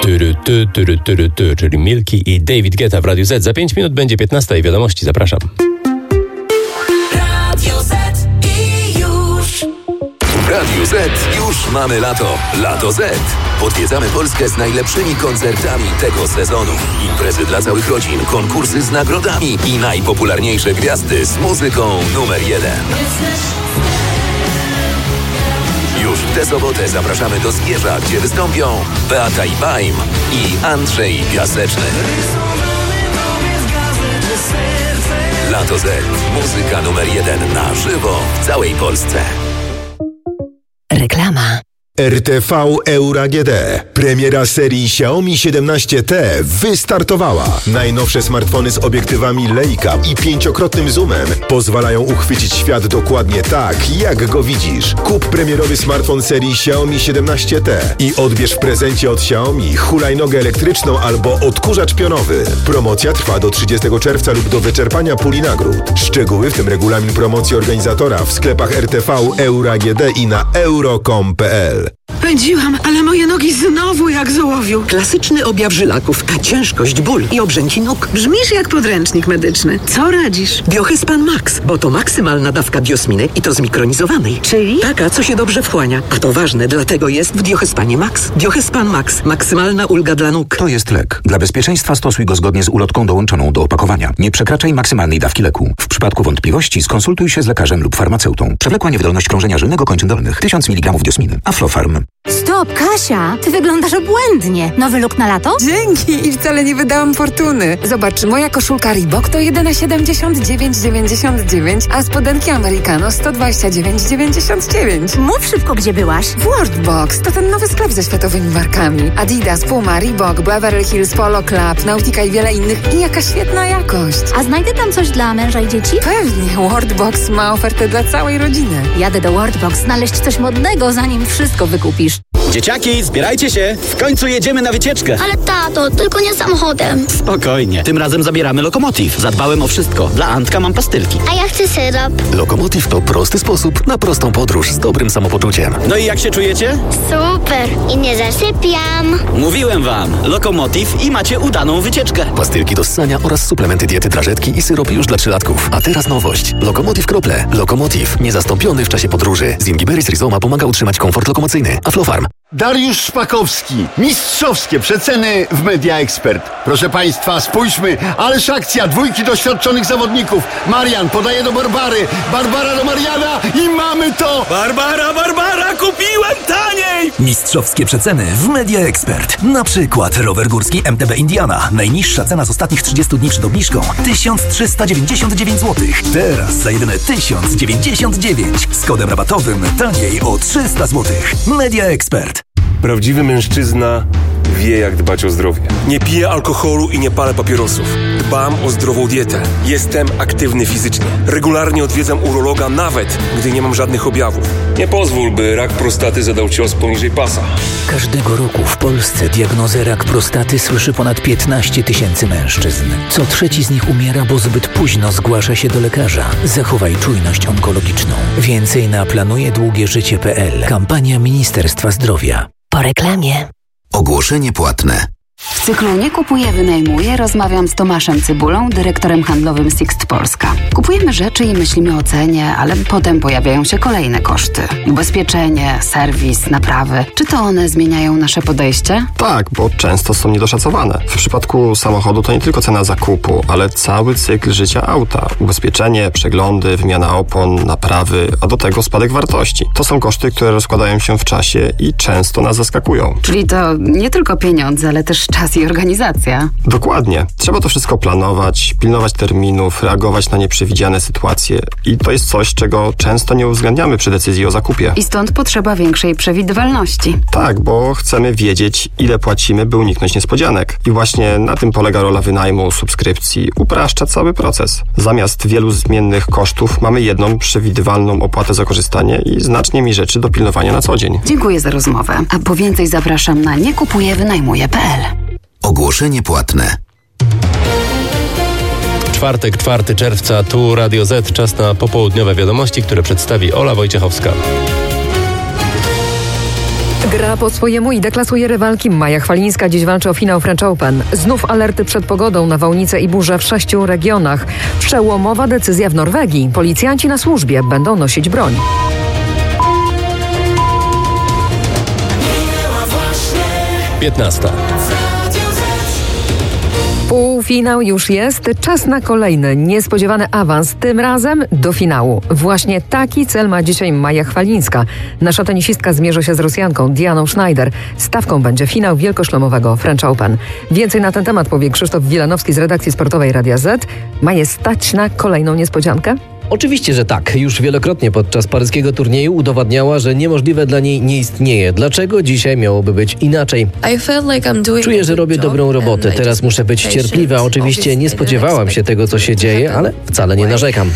Czyli Milky i David Guetta w Radiu Z. Za 5 minut będzie 15 i wiadomości. Zapraszam. Radio Z i już. W Radiu Z już mamy lato. Lato Z. Odwiedzamy Polskę z najlepszymi koncertami tego sezonu. Imprezy dla całych rodzin, konkursy z nagrodami i najpopularniejsze gwiazdy z muzyką numer 1. Już w tę sobotę zapraszamy do Zgierza, gdzie wystąpią Beata i Baim i Andrzej Piaseczny. Lato Z. Muzyka numer 1 na żywo w całej Polsce. Reklama. RTV Euro AGD. Premiera serii Xiaomi 17T wystartowała. Najnowsze smartfony z obiektywami Leica i 5-krotnym zoomem pozwalają uchwycić świat dokładnie tak, jak go widzisz. Kup premierowy smartfon serii Xiaomi 17T i odbierz w prezencie od Xiaomi hulajnogę elektryczną albo odkurzacz pionowy. Promocja trwa do 30 czerwca lub do wyczerpania puli nagród. Szczegóły, w tym regulamin promocji organizatora, w sklepach RTV Euro AGD i na euro.com.pl. Pędziłam, ale moje nogi znowu jak z ołowiu. Klasyczny objaw żylaków, a ciężkość, ból i obrzęki nóg. Brzmisz jak podręcznik medyczny. Co radzisz? Diochyzpan Max, bo to maksymalna dawka diosminy i to zmikronizowanej. Czyli? Taka, co się dobrze wchłania. A to ważne, dlatego jest w Diochyzpanie Max. Diochyzpan Max. Maksymalna ulga dla nóg. To jest lek. Dla bezpieczeństwa stosuj go zgodnie z ulotką dołączoną do opakowania. Nie przekraczaj maksymalnej dawki leku. W przypadku wątpliwości skonsultuj się z lekarzem lub farmaceutą. Przewlekła niewydolność krążenia żylnego kończyn dolnych. 1000 mg diosminy. Aflofarm. Stop, Kasia! Ty wyglądasz obłędnie. Nowy look na lato? Dzięki! I wcale nie wydałam fortuny. Zobacz, moja koszulka Reebok to jedyne 79,99, a spodenki Americano 129,99. Mów szybko, gdzie byłaś. W Worldbox to ten nowy sklep ze światowymi markami. Adidas, Puma, Reebok, Beverly Hills, Polo Club, Nautica i wiele innych. I jaka świetna jakość. A znajdę tam coś dla męża i dzieci? Pewnie. Worldbox ma ofertę dla całej rodziny. Jadę do Worldbox znaleźć coś modnego, zanim wszystko wykupisz. Dzieciaki, zbierajcie się! W końcu jedziemy na wycieczkę! Ale tato, tylko nie samochodem. Spokojnie, tym razem zabieramy Lokomotiv. Zadbałem o wszystko. Dla Antka mam pastylki. A ja chcę syrop. Lokomotiv to prosty sposób na prostą podróż z dobrym samopoczuciem. No i jak się czujecie? Super. I nie zasypiam. Mówiłem wam, Lokomotiv i macie udaną wycieczkę. Pastylki do ssania oraz suplementy diety, drażetki i syrop już dla 3-latków. A teraz nowość. Lokomotiv Krople. Lokomotiv. Niezastąpiony w czasie podróży. Zingiberry Rizoma pomaga utrzymać komfort lokomocyjny. Aflofarm. Dariusz Szpakowski. Mistrzowskie przeceny w Media Expert. Proszę Państwa, spójrzmy. Ależ akcja. 2 doświadczonych zawodników. Marian podaje do Barbary. Barbara do Mariana i mamy to! Barbara, kupiłem taniej! Mistrzowskie przeceny w Media Expert. Na przykład rower górski MTB Indiana. Najniższa cena z ostatnich 30 dni przed obniżką 1399 zł. Teraz za jedyne 1099. Z kodem rabatowym taniej o 300 zł. Media Expert. Prawdziwy mężczyzna wie, jak dbać o zdrowie. Nie piję alkoholu i nie palę papierosów. Dbam o zdrową dietę. Jestem aktywny fizycznie. Regularnie odwiedzam urologa, nawet gdy nie mam żadnych objawów. Nie pozwól, by rak prostaty zadał cios poniżej pasa. Każdego roku w Polsce diagnozę rak prostaty słyszy ponad 15 000 mężczyzn. Co trzeci z nich umiera, bo zbyt późno zgłasza się do lekarza. Zachowaj czujność onkologiczną. Więcej na planujedługieżycie.pl. Kampania Ministerstwa Zdrowia. Po reklamie. Ogłoszenie płatne. W cyklu Nie kupuję, wynajmuję rozmawiam z Tomaszem Cybulą, dyrektorem handlowym Sixt Polska. Kupujemy rzeczy i myślimy o cenie, ale potem pojawiają się kolejne koszty. Ubezpieczenie, serwis, naprawy. Czy to one zmieniają nasze podejście? Tak, bo często są niedoszacowane. W przypadku samochodu to nie tylko cena zakupu, ale cały cykl życia auta. Ubezpieczenie, przeglądy, wymiana opon, naprawy, a do tego spadek wartości. To są koszty, które rozkładają się w czasie i często nas zaskakują. Czyli to nie tylko pieniądze, ale też czas i organizacja. Dokładnie. Trzeba to wszystko planować, pilnować terminów, reagować na nieprzewidziane sytuacje i to jest coś, czego często nie uwzględniamy przy decyzji o zakupie. I stąd potrzeba większej przewidywalności. Tak, bo chcemy wiedzieć, ile płacimy, by uniknąć niespodzianek. I właśnie na tym polega rola wynajmu, subskrypcji. Upraszcza cały proces. Zamiast wielu zmiennych kosztów mamy jedną przewidywalną opłatę za korzystanie i znacznie mniej rzeczy do pilnowania na co dzień. Dziękuję za rozmowę. A po więcej zapraszam na niekupujewynajmuję.pl. Ogłoszenie płatne. Czwartek, 4 czerwca, tu Radio Z. Czas na popołudniowe wiadomości, które przedstawi Ola Wojciechowska. Gra po swojemu i deklasuje rywalki. Maja Chwalińska dziś walczy o finał French Open. Znów alerty przed pogodą, nawałnice i burze w 6 regionach. Przełomowa decyzja w Norwegii. Policjanci na służbie będą nosić broń. Piętnasta. Półfinał już jest. Czas na kolejny niespodziewany awans, tym razem do finału. Właśnie taki cel ma dzisiaj Maja Chwalińska. Nasza tenisistka zmierzy się z Rosjanką Dianą Schneider. Stawką będzie finał wielkoszlemowego French Open. Więcej na ten temat powie Krzysztof Wilanowski z redakcji sportowej Radia Z. Maję stać na kolejną niespodziankę? Oczywiście, że tak. Już wielokrotnie podczas paryskiego turnieju udowadniała, że niemożliwe dla niej nie istnieje. Dlaczego dzisiaj miałoby być inaczej? Czuję, że robię dobrą robotę. Teraz muszę być cierpliwa. Oczywiście nie spodziewałam się tego, co się dzieje, ale wcale nie narzekam.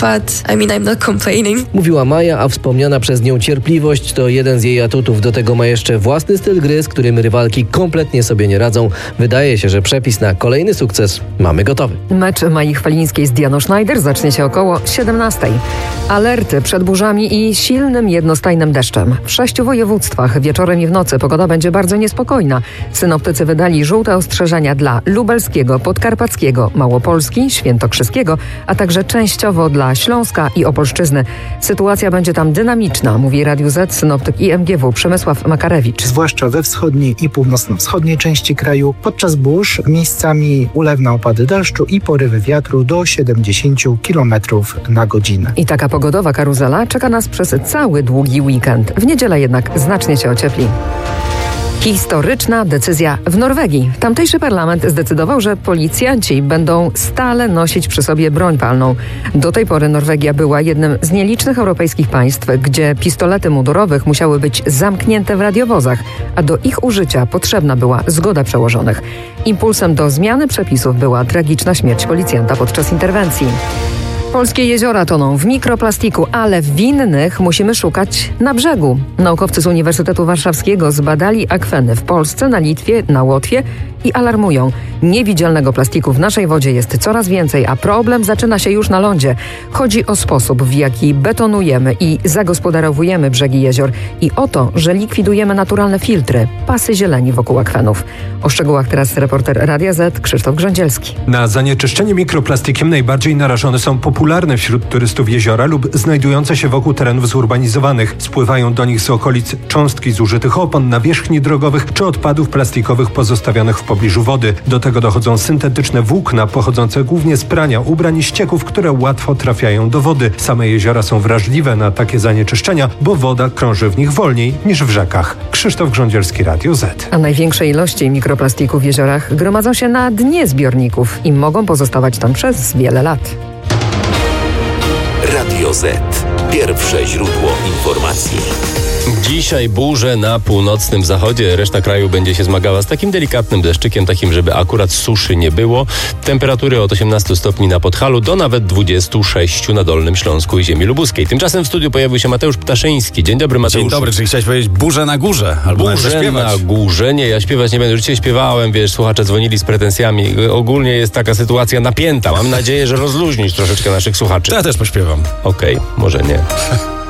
Mówiła Maja, a wspomniana przez nią cierpliwość to jeden z jej atutów. Do tego ma jeszcze własny styl gry, z którym rywalki kompletnie sobie nie radzą. Wydaje się, że przepis na kolejny sukces mamy gotowy. Mecz Mai Chwalińskiej z Dianą Schneider zacznie się około 17. Alerty przed burzami i silnym jednostajnym deszczem. W 6 województwach wieczorem i w nocy pogoda będzie bardzo niespokojna. Synoptycy wydali żółte ostrzeżenia dla lubelskiego, podkarpackiego, Małopolski, świętokrzyskiego, a także częściowo dla Śląska i Opolszczyzny. Sytuacja będzie tam dynamiczna, mówi Radiu Z synoptyk IMGW Przemysław Makarewicz. Zwłaszcza we wschodniej i północno-wschodniej części kraju podczas burz miejscami ulewne opady deszczu i porywy wiatru do 70 km na godzinę. I taka pogodowa karuzela czeka nas przez cały długi weekend. W niedzielę jednak znacznie się ociepli. Historyczna decyzja w Norwegii. Tamtejszy parlament zdecydował, że policjanci będą stale nosić przy sobie broń palną. Do tej pory Norwegia była jednym z nielicznych europejskich państw, gdzie pistolety mundurowych musiały być zamknięte w radiowozach, a do ich użycia potrzebna była zgoda przełożonych. Impulsem do zmiany przepisów była tragiczna śmierć policjanta podczas interwencji. Polskie jeziora toną w mikroplastiku, ale winnych musimy szukać na brzegu. Naukowcy z Uniwersytetu Warszawskiego zbadali akweny w Polsce, na Litwie, na Łotwie i alarmują. Niewidzialnego plastiku w naszej wodzie jest coraz więcej, a problem zaczyna się już na lądzie. Chodzi o sposób, w jaki betonujemy i zagospodarowujemy brzegi jezior i o to, że likwidujemy naturalne filtry, pasy zieleni wokół akwenów. O szczegółach teraz reporter Radia Z Krzysztof Grządzielski. Na zanieczyszczenie mikroplastikiem najbardziej narażone są popularne wśród turystów jeziora lub znajdujące się wokół terenów zurbanizowanych. Spływają do nich z okolic cząstki zużytych opon, nawierzchni drogowych czy odpadów plastikowych pozostawionych w pobliżu wody. Do tego dochodzą syntetyczne włókna pochodzące głównie z prania ubrań i ścieków, które łatwo trafiają do wody. Same jeziora są wrażliwe na takie zanieczyszczenia, bo woda krąży w nich wolniej niż w rzekach. Krzysztof Grządzielski, Radio Z. A największe ilości mikroplastiku w jeziorach gromadzą się na dnie zbiorników i mogą pozostawać tam przez wiele lat. Radio Z. Pierwsze źródło informacji. Dzisiaj burze na północnym zachodzie. Reszta kraju będzie się zmagała z takim delikatnym deszczykiem, takim, żeby akurat suszy nie było. Temperatury od 18 stopni na Podhalu do nawet 26 na Dolnym Śląsku i ziemi lubuskiej. Tymczasem w studiu pojawił się Mateusz Ptaszyński. Dzień dobry, Mateusz. Dzień dobry, czyli chciałeś powiedzieć burze na górze? Albo burze na górze. Nie, ja śpiewać nie będę. Dzisiaj śpiewałem, wiesz, słuchacze dzwonili z pretensjami. Ogólnie jest taka sytuacja napięta. Mam nadzieję, że rozluźnisz troszeczkę naszych słuchaczy. To ja też pośpiewam. Okej, może nie.